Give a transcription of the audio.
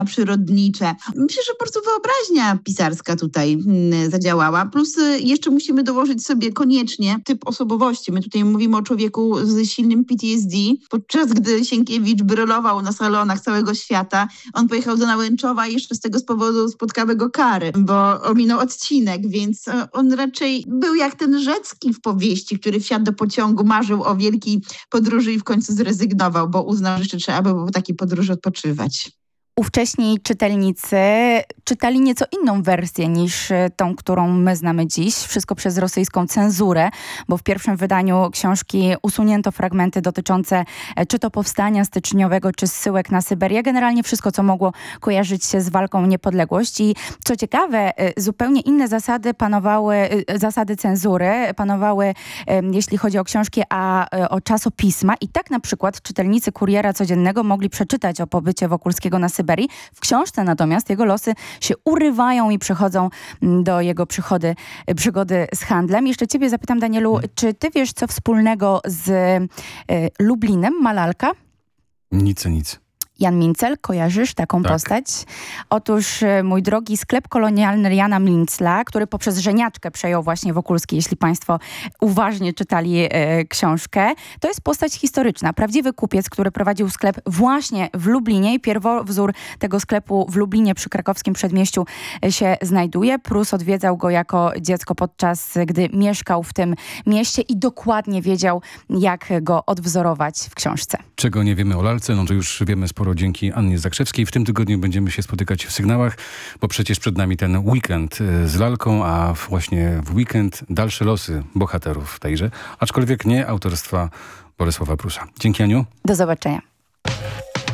przyrodnicze. Myślę, że po prostu wyobraźnia pisarska tutaj zadziałała. Plus jeszcze musimy dołożyć sobie koniecznie typ osobowości. My tutaj mówimy o człowieku z silnym PTSD. Podczas gdy Sienkiewicz brylował na salonach całego świata, on pojechał do Nałęczowa i jeszcze z tego powodu spotkały go kary, bo ominął odcinek, więc on raczej był jak ten Rzecki w powieści, który wsiadł do pociągu, marzył o wielkiej podróży i w końcu zrezygnował, bo uznał, że jeszcze trzeba by było po takiej podróży odpoczywać. Ówcześni czytelnicy czytali nieco inną wersję niż tą, którą my znamy dziś. Wszystko przez rosyjską cenzurę, bo w pierwszym wydaniu książki usunięto fragmenty dotyczące czy to powstania styczniowego, czy zsyłek na Syberię. Generalnie wszystko, co mogło kojarzyć się z walką o niepodległość. I co ciekawe, zupełnie inne zasady cenzury panowały, jeśli chodzi o książki, a o czasopisma. I tak na przykład czytelnicy Kuriera Codziennego mogli przeczytać o pobycie Wokulskiego na Syberii. W książce natomiast jego losy się urywają i przechodzą do jego przygody z handlem. Jeszcze ciebie zapytam, Danielu, czy ty wiesz, co wspólnego z Lublinem ma lalka? Nic. Jan Mincel, kojarzysz taką postać? Otóż, mój drogi, sklep kolonialny Jana Mincla, który poprzez Żeniaczkę przejął właśnie Wokulski, jeśli państwo uważnie czytali książkę, to jest postać historyczna. Prawdziwy kupiec, który prowadził sklep właśnie w Lublinie i pierwowzór tego sklepu w Lublinie przy krakowskim przedmieściu się znajduje. Prus odwiedzał go jako dziecko podczas gdy mieszkał w tym mieście i dokładnie wiedział, jak go odwzorować w książce. Czego nie wiemy o lalce, no to już wiemy sporo dzięki Annie Zakrzewskiej. W tym tygodniu będziemy się spotykać w Sygnałach, bo przecież przed nami ten weekend z lalką, a właśnie w weekend dalsze losy bohaterów tejże, aczkolwiek nie autorstwa Bolesława Prusa. Dzięki, Aniu. Do zobaczenia.